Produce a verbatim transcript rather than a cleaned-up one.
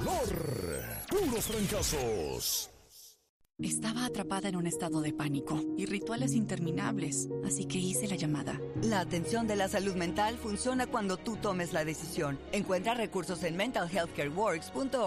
dolor, puros fracasos. Estaba atrapada en un estado de pánico y rituales interminables, así que hice la llamada. La atención de la salud mental funciona cuando tú tomes la decisión. Encuentra recursos en mental health care works punto org.